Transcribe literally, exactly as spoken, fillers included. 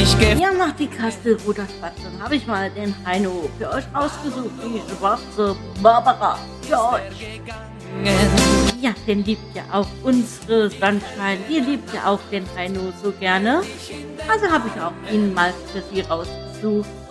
mich gefällt. Ja, nach die Kastelruther Spatzen habe ich mal den Heino für euch rausgesucht. Die schwarze Barbara George. Ja, den liebt ja auch unsere Sunshine. Die liebt ja auch den Heino so gerne. Also habe ich auch ihn mal für sie rausgesucht.